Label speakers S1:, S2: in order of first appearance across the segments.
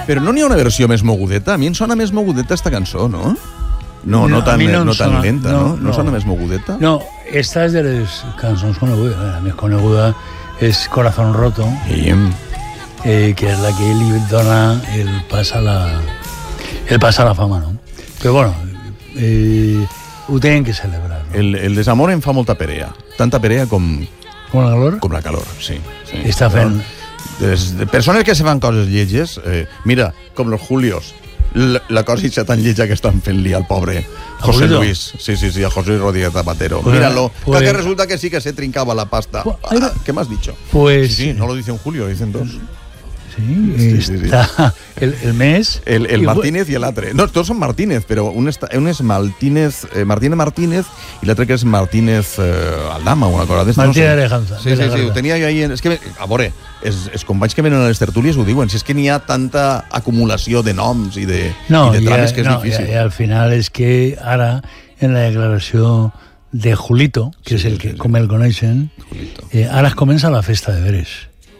S1: Però no n'hi ha una versió més mogudeta? A mi em sona més mogudeta esta cançó, no? No tan lenta, no? No sona més mogudeta?
S2: No, esta és de les cançons conegudes. La més coneguda és Corazón Roto, que és la que li dona el pas a la fama, no? Però bueno, ho tenen que celebrar, no?
S1: El desamor em fa molta perea. Tanta perea com
S2: la calor?
S1: Com la calor, sí.
S2: Està fent...
S1: De persones que se fan coses lleges, mira, com los Julios, la cosa és tan lletja que estan fent-li al pobre José Luis. Sí, a José Luis Rodríguez Zapatero. Míralo, que resulta que sí que se trincaba la pasta. ¿Qué me has dicho?
S2: Pues...
S1: Sí, no lo dice un Julio, lo dicen dos.
S2: Sí, está el mes...
S1: El Martínez i l'altre. No, tots són Martínez, però un és Martínez i l'altre que és Martínez Aldama, una cosa d'esta.
S2: Martínez Alejanza.
S1: Sí, ho tenia jo ahí. És que, a veure, els companys que venen a les tertúlies ho diuen, si és que n'hi ha tanta acumulació de noms i de trames que és difícil.
S2: I al final és que ara, en la declaració de Julito, que és el que, com el coneixen, ara es comença la festa de veres.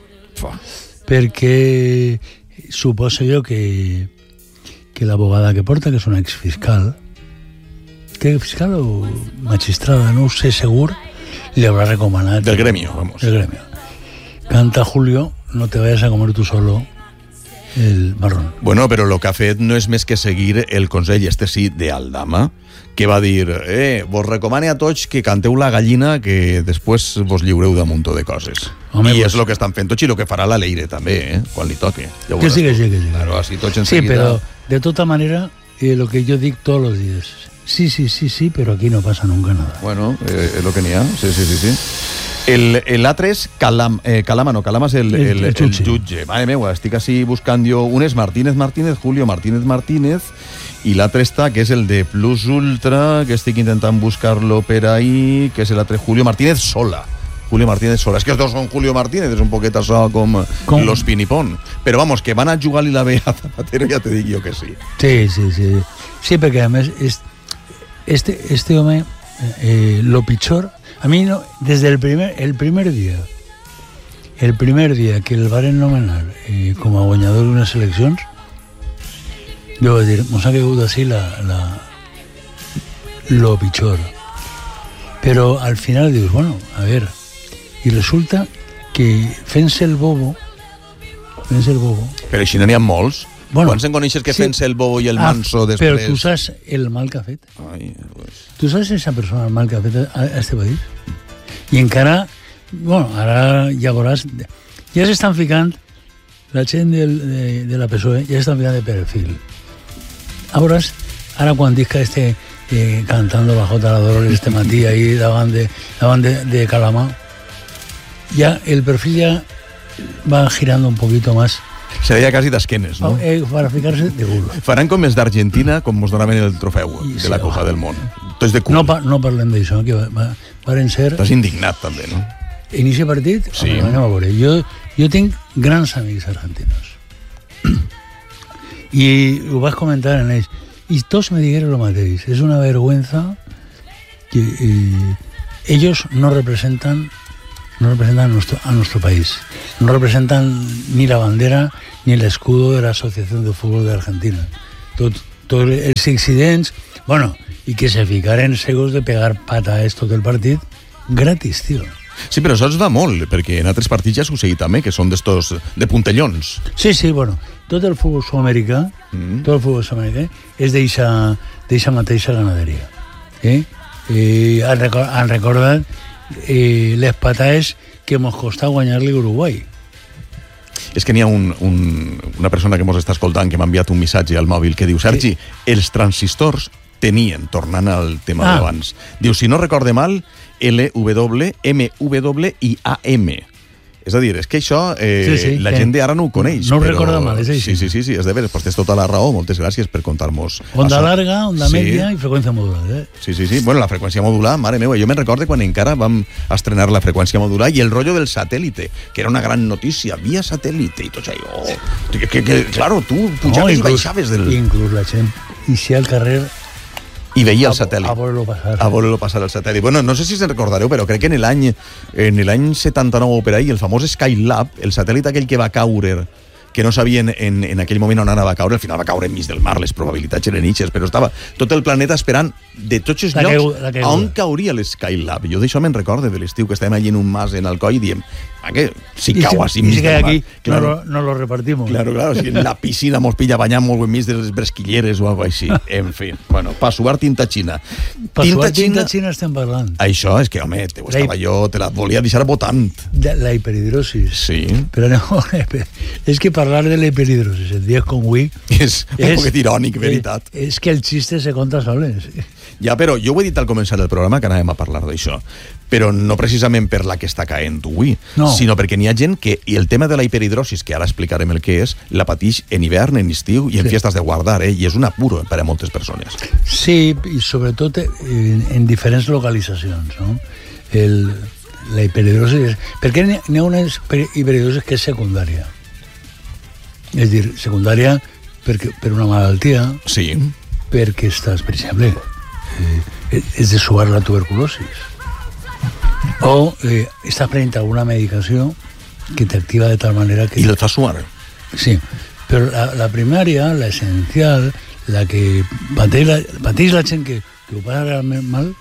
S2: Perquè suposo jo que l'abogada que porta, que és una exfiscal, que fiscal o magistrada, no ho sé segur, li haurà recomanat...
S1: Del gremio, vamos.
S2: Del gremio. Canta Julio, no te vayas a comer tú solo el marrón.
S1: Bueno, però el que ha fet no és més que seguir el consell, sí, d'Aldama, que va dir, vos recomane a tots que canteu la gallina, que després vos lliureu d'un munt de coses. Home, I és el que estan fent tots i el que farà la Leire també, quan li toque. Ja
S2: que sí.
S1: Claro, así tots enseguida...
S2: Sí, però de tota manera, lo que yo digo todos los días, sí, pero aquí no pasa nunca nada.
S1: Bueno, es lo que n'hi ha, sí. L'altre és Calama és el jutge. Mare meva, estic així buscant jo... Un és Martínez, Julio Martínez, i l'altre està, que és el de Plus Ultra, que estic intentant buscar-lo per ahí, que és l'altre Julio Martínez Sola. És que els dos són Julio Martínez, és un poquet això com los Pinipón. Però vamos, que van a jugar-li la ve a Zapatero, ja te dic jo que sí.
S2: Sí. Sí, perquè a més, este home, lo pitjor... A mi, no, desde el primer día que el van nomenar com a guanyador d'unes eleccions, jo vaig dir, mos ha caigut així lo pitjor. Però al final dius, bueno, a ver, i resulta que fent-se el bobo...
S1: Però així n'hi ha molts. Bueno, quants en coneixes que fent-se el bobo i el manso després?
S2: Però tu saps el mal que ha fet? Tu saps esa persona el mal que ha fet a este país? I encara, bueno, ara ja veuràs, ja s'estan ficant, la gent de la PSOE ja s'estan ficant de perfil. A veuràs, ara quan dic que cantando la Jota la Dolores este matí ahí davant de Calama, ya el perfil ya va girando un poquito más.
S1: Seria quasi d'esquenes, no?
S2: Para ficar-se de culo.
S1: Faran com els d'Argentina, com mos donaven el trofeu de la Copa del Món. Tots de cul.
S2: No parlem d'això, que varen ser...
S1: Estàs indignat, també, no?
S2: Inici partit?
S1: Sí.
S2: Anem a veure. Jo tinc grans amics argentinos. I ho vas comentar en ells. I tots me digueren lo mateix. És una vergüenza que ellos no representan a nuestro país. No representan ni la bandera ni el escudo de la Asociación de Fútbol de Argentina. Tots els incidents, bueno, i que se ficaren segons de pegar pata a esto del partit, gratis, tio.
S1: Sí, però això es va molt, perquè en altres partits ja ha succeït també, que són d'estos de puntellons.
S2: Sí, bueno, tot el futbol sudamericà, és d'eixa mateixa ganaderia. Han recordat les patades que mos costa guanyar-li Uruguai.
S1: És que n'hi ha una persona que mos està escoltant que m'ha enviat un missatge al mòbil que diu, Sergi, els transistors tenien, tornant al tema d'abans, diu, si no recorde mal, LW, MW i AM. És a dir, és que això la gent d'ara no ho coneix.
S2: No ho recorda mal, és així.
S1: Sí, és de veres, pues tens tota la raó, moltes gràcies per contar-nos.
S2: Onda larga, onda media i freqüència modular.
S1: Sí. Bueno, la freqüència modular, mare meva, jo me'n recordo quan encara vam estrenar la freqüència modular i el rotllo del satèl·lite, que era una gran notícia, via satèl·lite, i tots allò... Claro, tu pujaves i baixaves del...
S2: Inclús la gent eixia al carrer
S1: i veia el satèl·lit.
S2: A
S1: voler-lo passar el satèl·lit. Bueno, no sé si se'n recordareu, però crec que en l'any 79 per ahí, el famós Skylab, el satèl·lit aquell que va caure que no sabien en aquell moment on anava a caure. Al final va caure enmig del mar, les probabilitats eren ixes, però estava tot el planeta esperant de tots els llocs on cauria l'Skylab. Jo d'això me'n recorde, de l'estiu, que estàvem allí en un mas en Alcoi i diem, si cau així enmig del mar...
S2: aquí claro, no lo repartimos.
S1: Claro, si en la piscina mos pilla banyant molt enmig de les bresquilleres o alguna cosa així. En fi, bueno, pa suar tinta xina.
S2: Tinta xina estem parlant.
S1: Això és que, home, te la volia deixar votant.
S2: La hiperhidrosis.
S1: Sí.
S2: Però no, és que parlar de la hiperhidrosis el dia com avui...
S1: És un poquet irònic, veritat.
S2: És que el xiste se conta soles.
S1: Ja, però jo ho he dit al començar el programa que anàvem a parlar d'això, però no precisament per la que està caent avui, sinó perquè n'hi ha gent que, i el tema de la hiperhidrosis, que ara explicarem el que és, la patix en hivern, en estiu i en fiestas de guardar, i és un apuro per a moltes persones.
S2: Sí, i sobretot en diferents localitzacions, no? La hiperhidrosis... Perquè n'hi ha una hiperhidrosis que és secundària. És a dir, secundària per una malaltia,
S1: sí,
S2: perquè estàs, per exemple, és de suar la tuberculosis, o estàs prenent alguna medicació que t'activa de tal manera que...
S1: I el fa suar.
S2: Sí, però la primària, la essencial, la que pateix la gent que ho passa realment mal,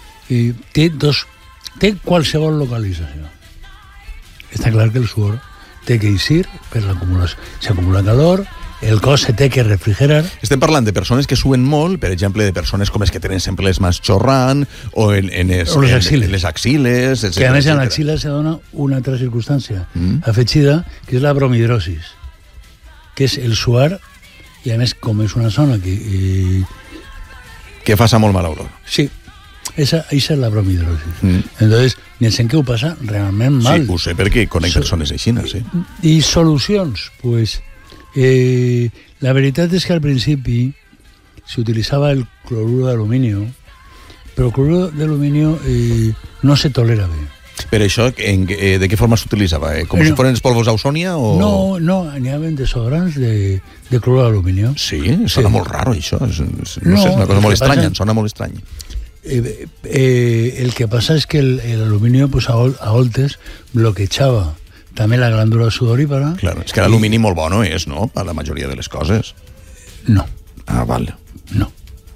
S2: té qualsevol localització. Està clar que el suor té que eixir per l'acumulació. S'acumula calor, el cos se té que refrigerar.
S1: Estem parlant de persones que suen molt, per exemple, de persones com les que tenen sempre les mans xorrant, o en les axiles, etc.
S2: Que a més en l'axila se dona una altra circumstància afegida, que és la bromidrosis, que és el suar, i a més, com és una zona
S1: que fa molt mala olor.
S2: Sí, esa es la bromidrosis. Entonces, ni gent que ho passa realment mal.
S1: Sí, ho sé perquè conec persones així, sí.
S2: I solucions, pues... la veritat és que al principi s'utilitzava el cloruro d'aluminio, però el cloruro d'aluminio no se tolera bé.
S1: Per això, de què forma s'utilitzava? Com si foren els polvos d'Ausònia?
S2: No, n'hi havia desodorants de cloruro d'aluminio.
S1: Sí, sona molt raro això, no sé, és una cosa molt estranya, em sona molt estrany.
S2: El que passa és que l'aluminio a voltes bloquejava també la glàndula sudorípara.
S1: Claro, és que l'alumini molt bo no és, ¿no? Para la majoria de les coses.
S2: No.
S1: Ah, vale.
S2: No.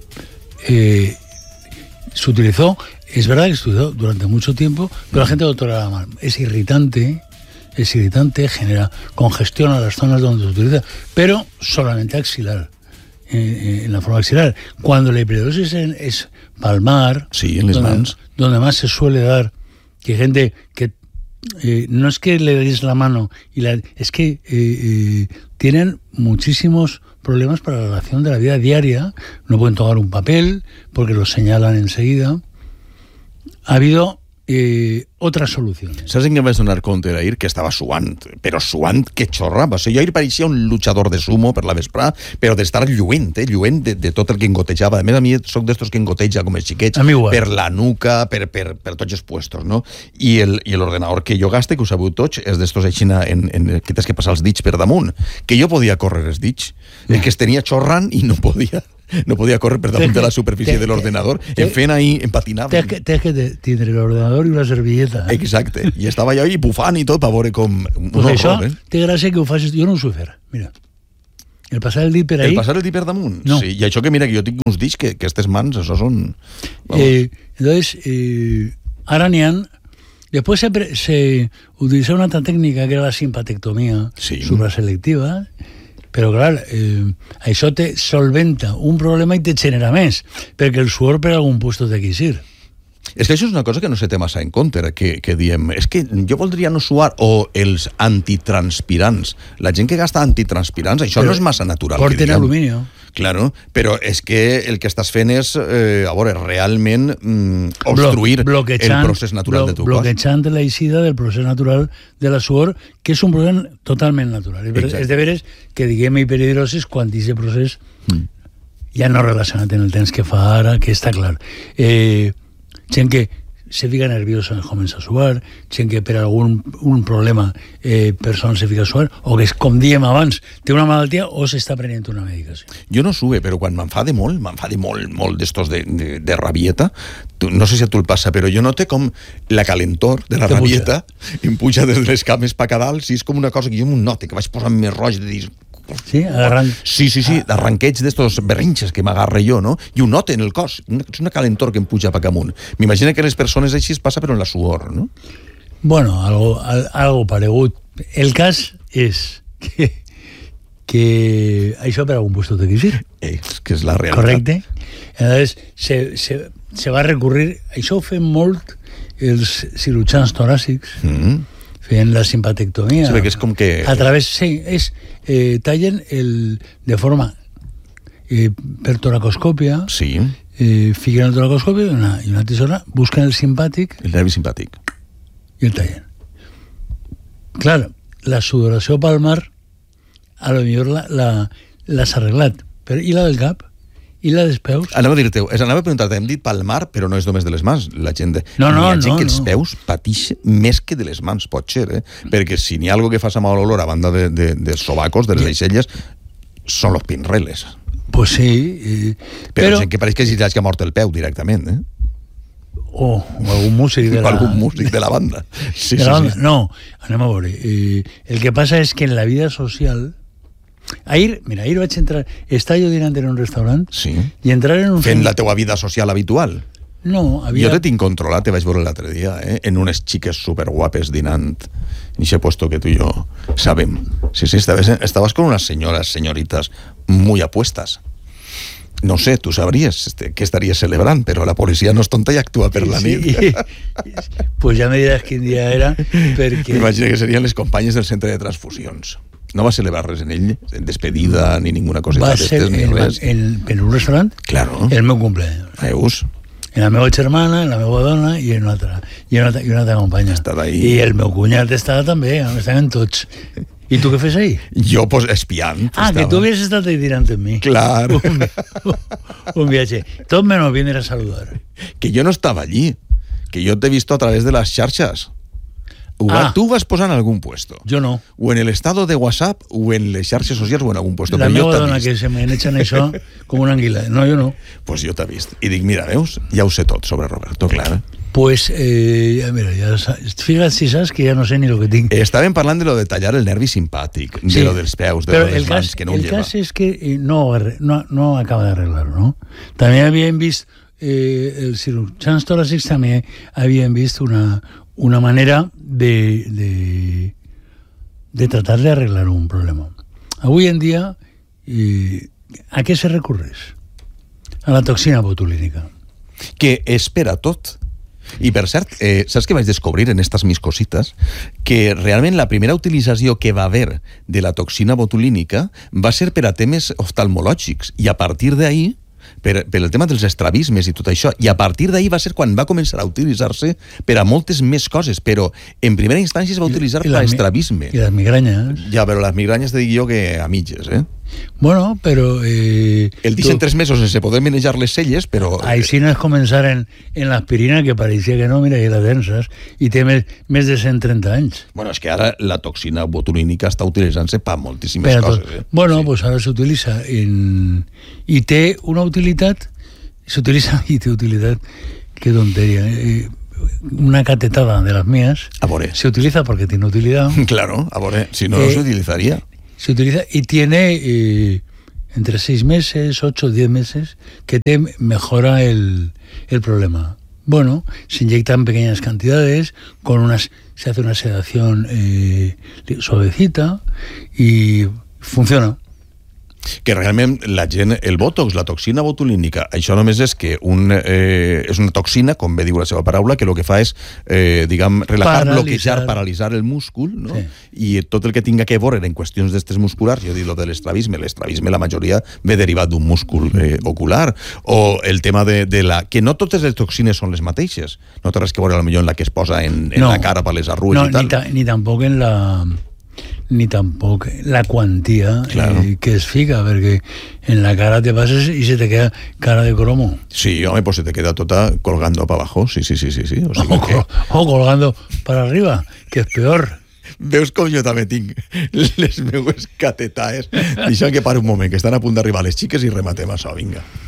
S2: Se utilizó, es verdad que se utilizó durante mucho tiempo, pero la gente lo toleraba mal. Es irritante, genera congestión a las zonas donde se utiliza, pero solamente axilar, en la forma axilar. Cuando la hiperhidrosis es palmar,
S1: sí, en les mans,
S2: donde más se suele dar, que hay gente que no es que le des la mano, es que tienen muchísimos problemas para la relación de la vida diaria, no pueden tomar un papel porque lo señalan enseguida. Ha habido otras soluciones.
S1: Saps en què em vaig donar compte d'ahir? Que estava suant, però suant que xorrava. O sigui, jo ahir pareixia un luchador de sumo per la vesprà, però d'estar lluent de tot el que engotejava. A més, a mi soc d'estos que engoteja com els xiquets, per la nuca, per tots els puestos, no? I l'ordenador que jo gaste, que ho sabeu tots, és d'estos així que tens que passar els dits per damunt. Que jo podia córrer els dits, el que es tenia xorrant i no podia córrer per damunt de la superfície de l'ordenador, fent ahí, empatinava.
S2: Tens que tindre l'ordenador i una servilleta.
S1: Exacte, i estava allà i bufant i tot per veure com...
S2: Pues això té gràcia que ho facis, jo no ho sé fer, mira. El passar el dit per ahí...
S1: El passar el dit per damunt?
S2: No.
S1: Sí, i això que mira que jo tinc uns dits que aquestes mans, això són...
S2: Entonces, ara n'hi ha... Después se utilizó una altra técnica que era la simpatectomía supraselectiva, però clar, això te solventa un problema i te genera més, perquè el suor per algun puesto té que eixir.
S1: És que això és una cosa que no se té massa en compte, que diem, és que jo voldria no suar, o els antitranspirants. La gent que gasta antitranspirants, això no és massa natural.
S2: Porten aluminio.
S1: Claro, però és que el que estàs fent és, realment obstruir el procés natural de tu cos.
S2: Bloquejant l'eixida del procés natural de la suor, que és un procés totalment natural. És de veres que diguem hiperhidrosis quan aquest procés ja no relacionat en el temps que fa ara, que està clar. Gent que se fica nerviosa, comença a suar, gent que per algun problema persona se fica a suar, o que, com diem abans, té una malaltia o s'està prenent una medicació.
S1: Jo no sube, però quan m'enfade molt d'estos de rabieta, no sé si a tu el passa, però jo noto com la calentor de la rabieta em puja des de les cames pa cadal, si és com una cosa que jo m'ho note, que vaig posant més roig de dir...
S2: Sí,
S1: d'arranqueig d'estos berrinxes que m'agarre jo, no? I ho note en el cos, és una calentor que em puja pa camunt. M'imagina que les persones així es passa però en la suor, no?
S2: Bueno, algo paregut. El cas és que això per algun puesto té que ser.
S1: És que és la realitat.
S2: Correcte. Entonces, se va recurrir... Això ho fem molt els cirurgians toràcics, fent la simpatectomia.
S1: Sí, perquè és com que...
S2: A través, sí, tallen de forma per toracoscòpia,
S1: sí.
S2: Fiquen el toracoscòpia i una tisora, busquen el simpàtic...
S1: El nervi simpàtic.
S2: I el tallen. Clar, la sudoració palmar a lo millor l'has arreglat, però i la del cap? I la dels peus?
S1: Anava a dir-te, anava a preguntar-te, hem dit palmar, però no és només de les mans. La gent hi ha gent que els peus patix més que de les mans, pot ser, perquè si n'hi ha algo que fa sa mal olor a banda de sobacos, de les aixelles, són los pinreles.
S2: Pues sí.
S1: Però gent que pareix que ha mort el peu directament,
S2: o algun músic de
S1: la banda. Sí.
S2: No, anem a veure. El que passa és que en la vida social... Ahir vaig entrar... Estava jo dinant en un restaurant i entrar en un...
S1: Fent la teua vida social habitual.
S2: No,
S1: Jo te tinc controlat, te vaig veure l'altre dia, en unes xiques superguapes dinant, en ese puesto que tu i jo sabem. Sí, estabas con unas señoritas muy apuestas. No sé, tu sabries què estaries celebrant, però la policia no és tonta i actua per la nit.
S2: Pues ja me diràs quin dia era, perquè...
S1: M'imagino que serien les companyes del centre de transfusions. No va celebrar res en ell, en despedida, ni ninguna coseta d'estes, ni res.
S2: En un restaurant?
S1: Claro.
S2: El meu cumpleaños.
S1: Veus?
S2: En la meva germana, en la meva dona i en una altra companya. I el meu cunyat estava també, estaven tots. I tu què fes ahí?
S1: Jo, pues, espiant.
S2: Que tu havies estat ahí tirant en mi.
S1: Clar.
S2: Un viatge. Tot menos vindre a saludar.
S1: Que jo no estava allí. Que jo t'he vist a través de les xarxes. Tu vas posar en algun puesto.
S2: Jo no.
S1: O en el estado de WhatsApp, o en les xarxes socials, o en algun puesto.
S2: La meva dona que se m'eneixen això com una anguila. No, jo no.
S1: Pues jo t'he vist. I dic, mira, veus? Ja ho sé tot sobre Roberto, clar.
S2: Pues, mira, fíjate si saps que ja no sé ni lo que tinc.
S1: Estàvem parlant de lo de tallar el nervi simpàtic, de lo dels peus, de lo de les mans, que no ho lleva.
S2: El cas és que no acaba d'arreglar-ho, no? També havíem vist, els cirurgians toràcics també havien vist una manera de tratar de arreglar un problema. Avui en dia, ¿a què se recurres? A la toxina botulínica.
S1: Que espera tot. I per cert, saps què vaig descobrir en estas mis cositas? Que realment la primera utilització que va haver de la toxina botulínica va ser per a temes oftalmològics, i a partir d'ahí, per el tema dels estrabismes i tot això, i a partir d'ahí va ser quan va començar a utilitzar-se per a moltes més coses, però en primera instància es va utilitzar per a estrabisme.
S2: I les migranyes.
S1: Ja, però les migranyes te dic jo que a mitges,
S2: Bueno, però...
S1: el deixen 3 mesos sense poder manejar les celles, però...
S2: Així no és començar en l'aspirina, que pareixia que no, mira, i la tenses, i té més de 130 anys.
S1: Bueno, és que ara la toxina botulínica està utilitzant-se per moltíssimes coses.
S2: Bueno, pues ara s'utilitza i té una utilitat, té utilitat, que tonteria, una catetada de las mías se utiliza porque tiene utilidad.
S1: Claro, a ver, si no, no se utilizaría.
S2: Se utiliza y tiene entre 6 meses, 8, 10 meses que te mejora el problema. Bueno, se inyectan pequeñas cantidades, se hace una sedación suavecita y funciona.
S1: Que realment la gent, el botox, la toxina botulínica, això només és que és una toxina, com bé diu la seva paraula, que el que fa és, diguem, relajar, bloquejar, paralitzar el múscul, no? Sí. I tot el que tinga que veure en qüestions d'estes musculars, jo dic lo de l'estrabisme la majoria ve derivat d'un múscul ocular, o el tema de la... que no totes les toxines són les mateixes, no té res que veure potser en la que es posa en la cara per les arrugues i tal.
S2: Ni tampoc en ni tampoc la quantia que es fica, perquè en la cara te passes y se te queda cara de cromo.
S1: Sí, home, pues se te queda tota colgando para abajo, sí. O, sigui
S2: o colgando para arriba, que és peor.
S1: Veus com jo també tinc les meues catetaes. Deixa'm que pare un moment, que estan a punt d'arribar les xiques i rematem això, vinga.